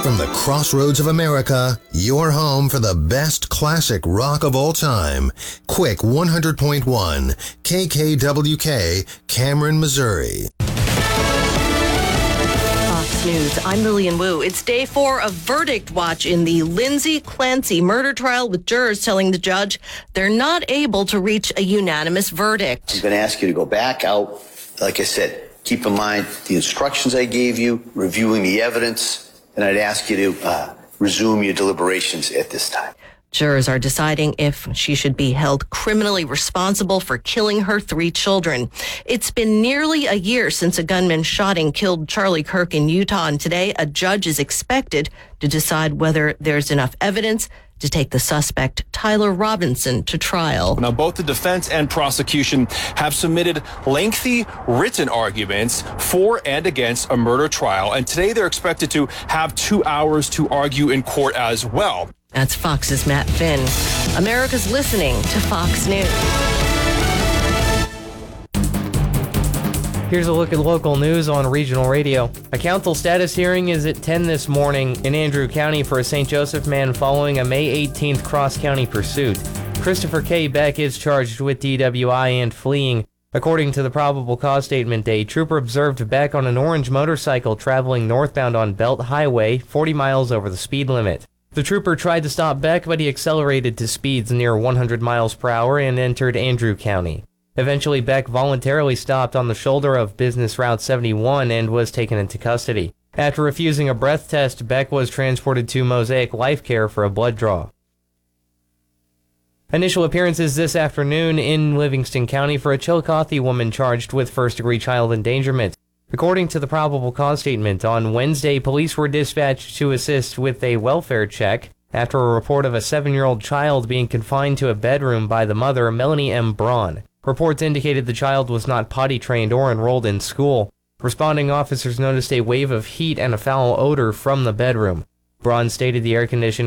From the crossroads of America, your home for the best classic rock of all time. Quick 100.1 KKWK, Cameron, Missouri. Fox News, I'm Lillian Wu. It's day 4 of verdict watch in the Lindsay Clancy murder trial, with jurors telling the judge they're not able to reach a unanimous verdict. I'm going to ask you to go back out. Like I said, keep in mind the instructions I gave you, reviewing the evidence, and I'd ask you to resume your deliberations at this time. Jurors are deciding if she should be held criminally responsible for killing her 3 children. It's been nearly a year since a gunman shot and killed Charlie Kirk in Utah, and today a judge is expected to decide whether there's enough evidence to take the suspect, Tyler Robinson, to trial. Now, both the defense and prosecution have submitted lengthy written arguments for and against a murder trial, and today they're expected to have 2 hours to argue in court as well. That's Fox's Matt Finn. America's listening to Fox News. Here's a look at local news on regional radio. A council status hearing is at 10 this morning in Andrew County for a St. Joseph man following a May 18th cross-county pursuit. Christopher K. Beck is charged with DWI and fleeing. According to the probable cause statement, a trooper observed Beck on an orange motorcycle traveling northbound on Belt Highway, 40 miles over the speed limit. The trooper tried to stop Beck, but he accelerated to speeds near 100 miles per hour and entered Andrew County. Eventually, Beck voluntarily stopped on the shoulder of Business Route 71 and was taken into custody. After refusing a breath test, Beck was transported to Mosaic Life Care for a blood draw. Initial appearances this afternoon in Livingston County for a Chillicothe woman charged with first-degree child endangerment. According to the probable cause statement, on Wednesday, police were dispatched to assist with a welfare check after a report of a 7-year-old child being confined to a bedroom by the mother, Melanie M. Braun. Reports indicated the child was not potty trained or enrolled in school. Responding officers noticed a wave of heat and a foul odor from the bedroom. Braun stated the air conditioning